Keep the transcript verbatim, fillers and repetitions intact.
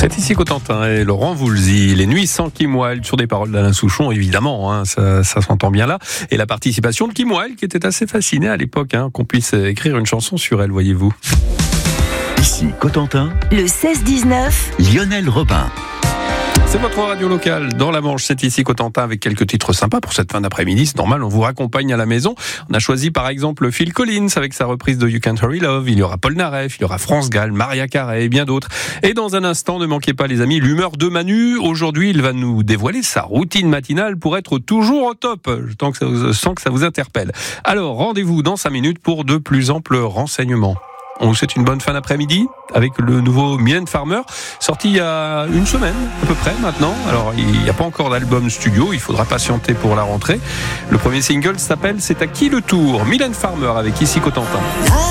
C'est ici Cotentin et Laurent Voulzy. Les nuits sans Kim Wilde, sur des paroles d'Alain Souchon, évidemment, hein, ça, ça s'entend bien là. Et la participation de Kim Wilde, qui était assez fascinée à l'époque, hein, qu'on puisse écrire une chanson sur elle, voyez-vous. Ici Cotentin, le seize dix-neuf, Lionel Robin. C'est votre radio locale dans la Manche, c'est ici Cotentin avec quelques titres sympas pour cette fin d'après-midi. C'est normal, on vous raccompagne à la maison. On a choisi par exemple Phil Collins avec sa reprise de You Can't Hurry Love. Il y aura Paul Naref, il y aura France Gall, Maria Carey et bien d'autres. Et dans un instant, ne manquez pas les amis, l'humeur de Manu. Aujourd'hui, il va nous dévoiler sa routine matinale pour être toujours au top. Je sens que ça vous interpelle. Alors, rendez-vous dans cinq minutes pour de plus amples renseignements. On vous souhaite une bonne fin d'après-midi avec le nouveau Mylène Farmer, sorti il y a une semaine à peu près maintenant. Alors il n'y a pas encore d'album studio, il faudra patienter pour la rentrée. Le premier single s'appelle C'est à qui le tour ? Mylène Farmer avec Ici Cotentin.